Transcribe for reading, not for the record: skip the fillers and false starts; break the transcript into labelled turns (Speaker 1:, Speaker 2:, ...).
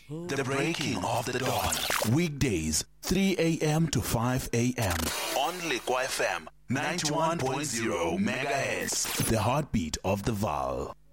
Speaker 1: The breaking of the dawn. Weekdays, 3 a.m. to 5 a.m. On Lekwa FM, 91.0 megahertz. The heartbeat of the Vaal.